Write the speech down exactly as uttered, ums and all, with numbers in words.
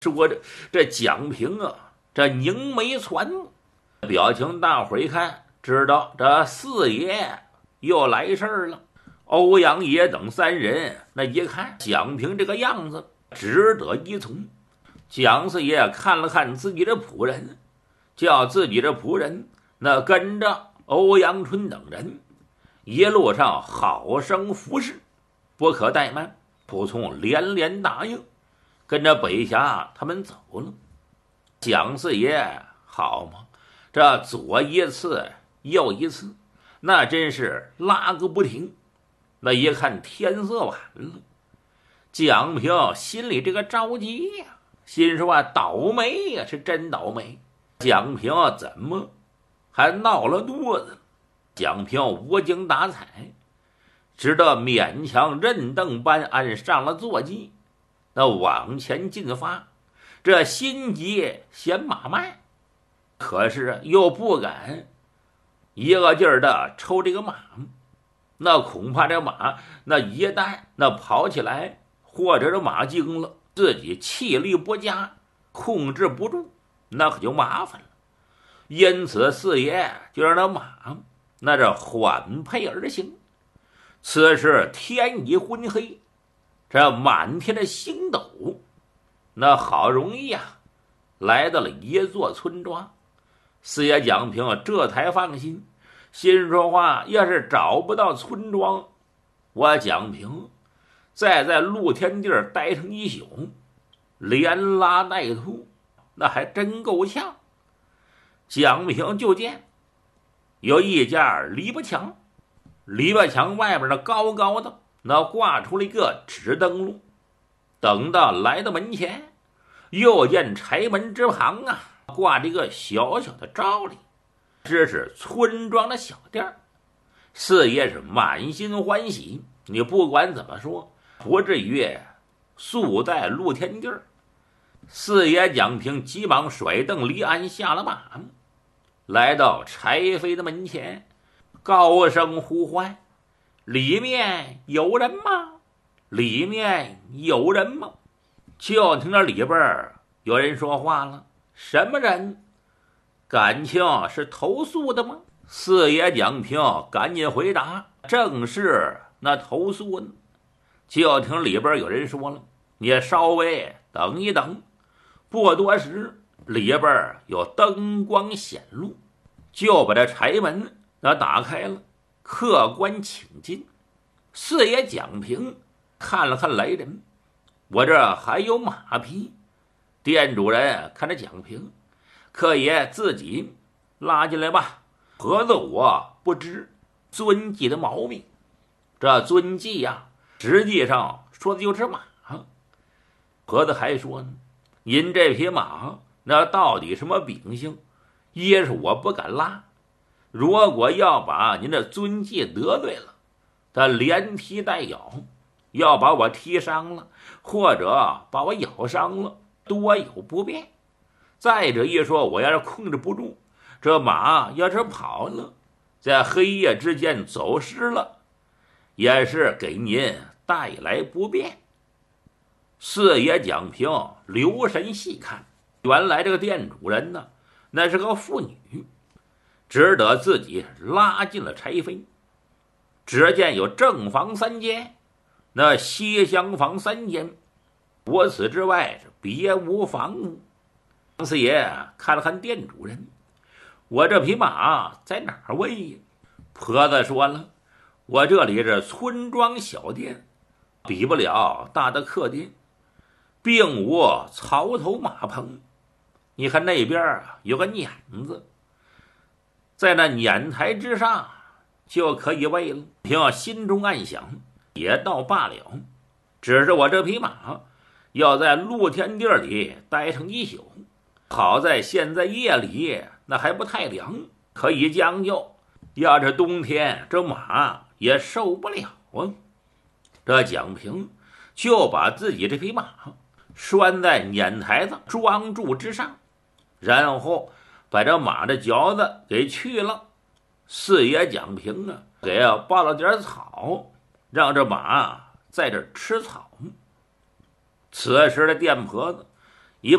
说这这蒋平啊，这凝眉攒目，表情大伙儿一看，知道这四爷又来事儿了。欧阳爷等三人那一看蒋平这个样子，只得依从。蒋四爷看了看自己的仆人，叫自己的仆人那跟着欧阳春等人一路上好生服侍，不可怠慢。仆从连连答应，跟着北侠他们走了。蒋四爷好嘛，这左一次右一次，那真是拉个不停。那一看天色晚了，蒋平心里这个着急呀、啊，心说啊，倒霉呀、啊，是真倒霉。蒋平怎么还闹了肚子？蒋平无精打采，直到勉强认凳般按上了坐骑，那往前进发，这心急嫌马慢，可是又不敢一个劲儿的抽这个马，那恐怕这马那一旦那跑起来，或者这马惊了，自己气力不佳，控制不住，那可就麻烦了。因此四爷就让那马那这缓配而行。此时天已昏黑，这满天的星斗，那好容易啊来到了一座村庄。四爷蒋平这才放心，心说话，要是找不到村庄，我蒋平再在露天地儿待上一宿，连拉带吐，那还真够呛。蒋平就见有一家篱笆墙，篱笆墙外边的高高的那挂出了一个纸灯笼。等到来到门前，又见柴门之旁啊挂着一个小小的招礼，这是村庄的小店。四爷是满心欢喜，你不管怎么说，不至于宿在露天地儿。四爷蒋平急忙甩蹬离鞍，下了马，来到柴扉的门前，高声呼唤：“里面有人吗？里面有人吗？”就听到里边有人说话了：“什么人？感情是投诉的吗？”四爷蒋平赶紧回答：“正是那投诉呢。”就听里边有人说了：“你稍微等一等。”不多时，里边有灯光显露，就把这柴门那打开了，客官请进。四爷蒋平看了看来人，我这还有马匹。店主人看着蒋平，可也自己拉进来吧。婆子我不知遵纪的毛病，这遵纪呀、啊，实际上说的就是马。婆子还说呢，您这匹马那到底什么秉性？一是我不敢拉，如果要把您的遵纪得罪了，他连踢带咬，要把我踢伤了，或者把我咬伤了，多有不便。再者一说，我要是控制不住，这马要是跑了，在黑夜之间走失了，也是给您带来不便。四爷蒋平留神细看，原来这个店主人呢，那是个妇女，只得自己拉进了柴扉。只见有正房三间，那西厢房三间，除此之外是别无房屋。四爷看了看店主人，我这匹马在哪儿喂呀？婆子说了，我这里是村庄小店，比不了大的客店，并无槽头马棚。你看那边有个撵子，在那撵台之上就可以喂了。凭心中暗想，也倒罢了，只是我这匹马要在露天地里待上一宿，好在现在夜里那还不太凉，可以将就。要是冬天，这马也受不了啊。这蒋平就把自己这匹马拴在撵台子桩柱之上，然后把这马的嚼子给去了。四爷蒋平啊，给抱了点草，让这马在这吃草。此时的店婆子